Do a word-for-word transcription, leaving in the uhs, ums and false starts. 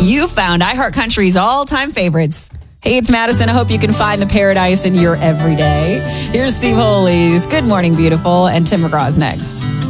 You found iHeartCountry's all-time favorites. Hey, it's Madison. I hope you can find the paradise in your everyday. Here's Steve Holey's Good Morning Beautiful, and Tim McGraw's next.